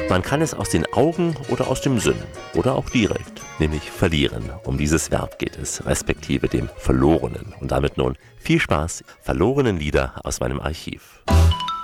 Man kann es aus den Augen oder aus dem Sinn oder auch direkt, nämlich verlieren. Um dieses Verb geht es, respektive dem Verlorenen. Und damit nun viel Spaß, verlorenen Lieder aus meinem Archiv.